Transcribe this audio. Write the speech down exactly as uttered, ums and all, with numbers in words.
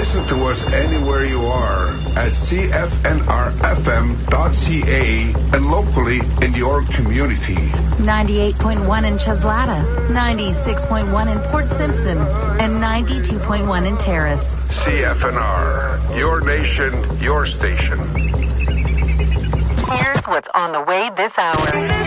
Listen to us anywhere you are at C F N R F M dot C A and locally in your community. ninety-eight point one in Cheslata, ninety-six point one in Port Simpson, and ninety-two point one in Terrace. C F N R, your nation, your station. Here's what's on the way this hour.